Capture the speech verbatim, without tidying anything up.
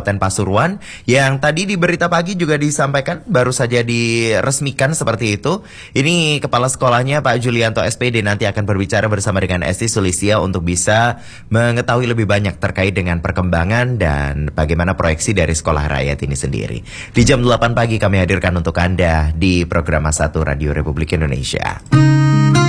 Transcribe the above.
Kabupaten Pasuruan yang tadi di berita pagi juga disampaikan baru saja diresmikan seperti itu. Ini kepala sekolahnya Pak Julianto S P D nanti akan berbicara bersama dengan Esti Sulistya untuk bisa mengetahui lebih banyak terkait dengan perkembangan dan bagaimana proyeksi dari Sekolah Rakyat ini sendiri. Di jam delapan pagi kami hadirkan untuk Anda di program satu Radio Republik Indonesia.